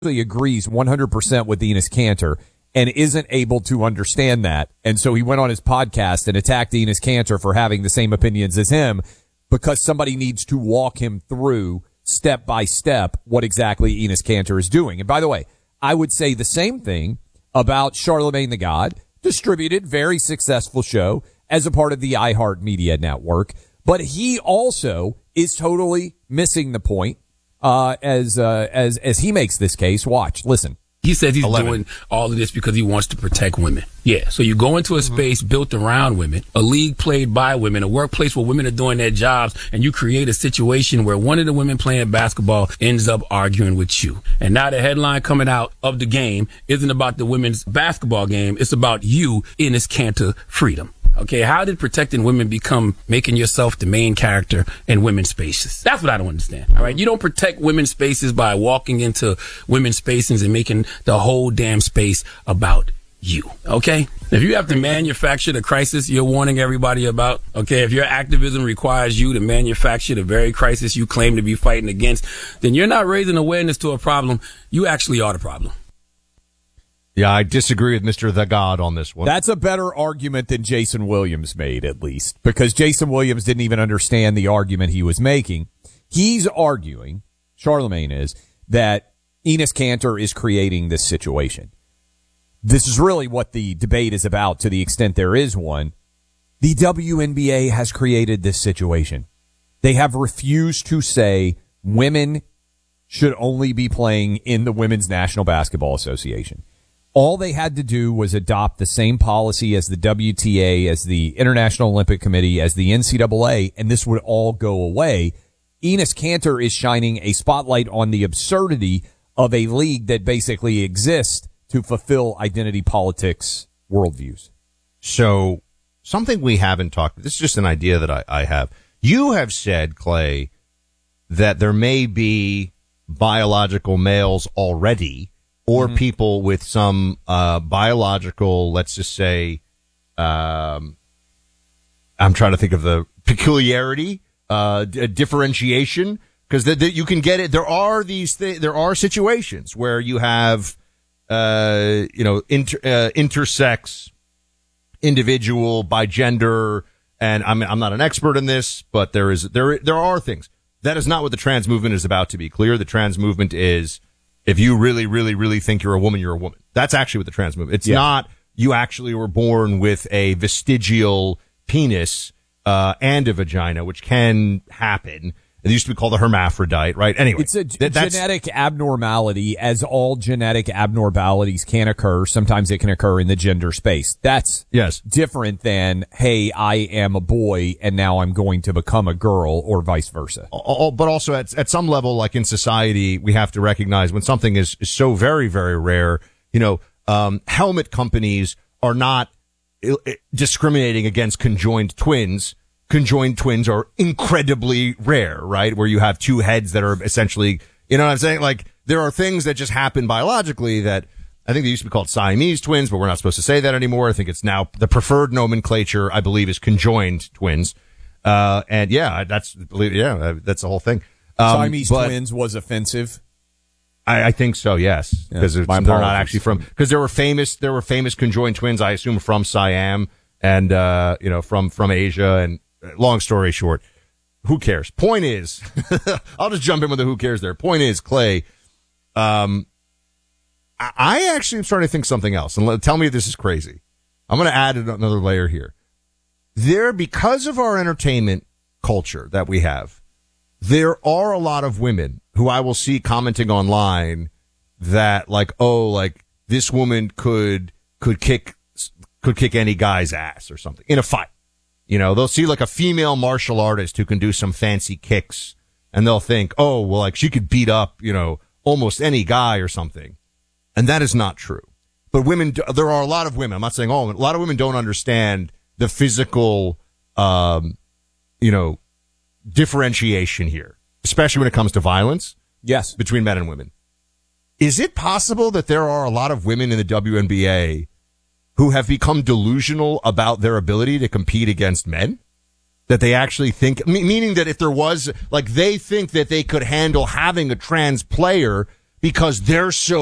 agrees 100% with Enes Kanter and isn't able to understand that. And so he went on his podcast and attacked Enes Kanter for having the same opinions as him because somebody needs to walk him through step by step what exactly Enes Kanter is doing. And by the way, I would say the same thing about Charlemagne the God, distributed, very successful show as a part of the iHeartMedia network. But he also is totally missing the point as he makes this case. Watch, listen. He says he's doing all of this because he wants to protect women. Yeah, so you go into a space built around women, a league played by women, a workplace where women are doing their jobs, and you create a situation where one of the women playing basketball ends up arguing with you. And now the headline coming out of the game isn't about the women's basketball game. It's about you, Enes Kanter freedom. Okay, how did protecting women become making yourself the main character in women's spaces? That's what I don't understand. All right, you don't protect women's spaces by walking into women's spaces and making the whole damn space about you. Okay, if you have to manufacture the crisis you're warning everybody about, okay, if your activism requires you to manufacture the very crisis you claim to be fighting against, then you're not raising awareness to a problem. You actually are the problem. Yeah, I disagree with Mr. The God on this one. That's a better argument than Jason Williams made, at least, because Jason Williams didn't even understand the argument he was making. He's arguing, Charlemagne is, that Enes Kanter is creating this situation. This is really what the debate is about, to the extent there is one. The WNBA has created this situation. They have refused to say women should only be playing in the Women's National Basketball Association. All they had to do was adopt the same policy as the WTA, as the International Olympic Committee, as the NCAA, and this would all go away. Enes Kanter is shining a spotlight on the absurdity of a league that basically exists to fulfill identity politics worldviews. So something we haven't talked, this is just an idea that I have. You have said, Clay, that there may be biological males already, or people with some biological, let's just say, I'm trying to think of the peculiarity, differentiation, because you can get it. There are there are situations where you have, intersex individual by gender, and I'm not an expert in this, but there are things. That is not what the trans movement is about, to be clear. The trans movement is, if you really, really, really think you're a woman, you're a woman. That's actually what the trans movement. It's not you actually were born with a vestigial penis and a vagina, which can happen. It used to be called a hermaphrodite, right? Anyway, it's a genetic abnormality, as all genetic abnormalities can occur. Sometimes it can occur in the gender space. That's different than, hey, I am a boy and now I'm going to become a girl, or vice versa. But also at some level, like in society, we have to recognize when something is so very, very rare, helmet companies are not discriminating against conjoined twins. Conjoined twins are incredibly rare, right? Where you have two heads that are essentially, you know what I'm saying? Like, there are things that just happen biologically that I think they used to be called Siamese twins, but we're not supposed to say that anymore. I think it's now the preferred nomenclature, I believe, is conjoined twins. That's the whole thing. Siamese twins was offensive. I think so, yes. Because they're not actually because there were famous conjoined twins, I assume, from Siam and, from Asia. And long story short, who cares? Point is, I'll just jump in with the who cares there. Point is, Clay, I actually am starting to think something else. And tell me if this is crazy. I'm going to add another layer here. Because of our entertainment culture that we have, there are a lot of women who I will see commenting online that this woman could kick any guy's ass or something in a fight. They'll see like a female martial artist who can do some fancy kicks and they'll think, she could beat up, almost any guy or something. And that is not true. But there are a lot of women, I'm not saying all, a lot of women don't understand the physical, differentiation here, especially when it comes to violence. Yes. Between men and women. Is it possible that there are a lot of women in the WNBA who have become delusional about their ability to compete against men? That they actually think, meaning that if there was, they think that they could handle having a trans player because they're so